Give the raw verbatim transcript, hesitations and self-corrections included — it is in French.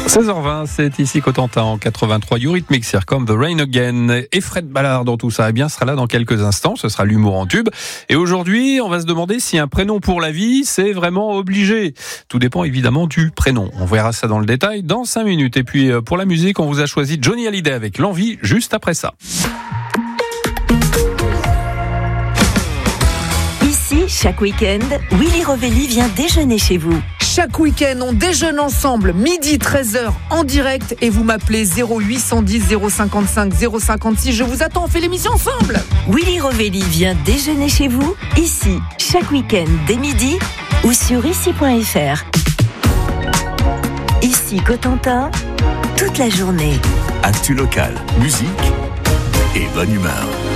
seize heures vingt, c'est ici Cotentin en quatre-vingt-trois, Eurythmics Here The Rain Again. Et Fred Ballard dans tout ça, eh bien, sera là dans quelques instants. Ce sera l'humour en tube. Et aujourd'hui, on va se demander si un prénom pour la vie, c'est vraiment obligé. Tout dépend évidemment du prénom. On verra ça dans le détail dans cinq minutes. Et puis, pour la musique, on vous a choisi Johnny Hallyday avec L'Envie juste après ça. Ici, chaque week-end, Willy Rovelli vient déjeuner chez vous. Chaque week-end, on déjeune ensemble, midi treize heures en direct et vous m'appelez zéro huit cent dix zéro cinquante-cinq zéro cinquante-six. Je vous attends, on fait l'émission ensemble. Willy Rovelli vient déjeuner chez vous, ici, chaque week-end dès midi ou sur ici point f r. Ici Cotentin, toute la journée. Actu local, musique et bonne humeur.